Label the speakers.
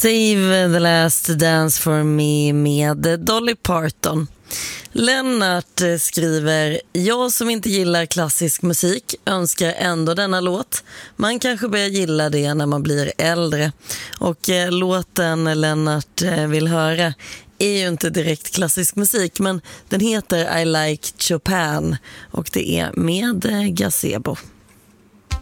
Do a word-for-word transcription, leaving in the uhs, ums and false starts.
Speaker 1: Save the last dance for me med Dolly Parton. Lennart skriver: jag som inte gillar klassisk musik önskar ändå denna låt. Man kanske börjar gilla det när man blir äldre. Och eh, låten Lennart eh, vill höra är ju inte direkt klassisk musik, men den heter I Like Chopin och det är med eh, Gazebo.